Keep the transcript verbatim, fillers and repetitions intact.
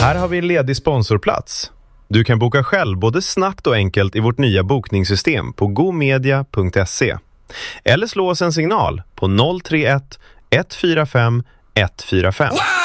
Här har vi en ledig sponsorplats. Du kan boka själv både snabbt och enkelt i vårt nya bokningssystem på gomedia punkt se. Eller slå oss en signal på noll tre ett ett fyra fem ett fyra fem.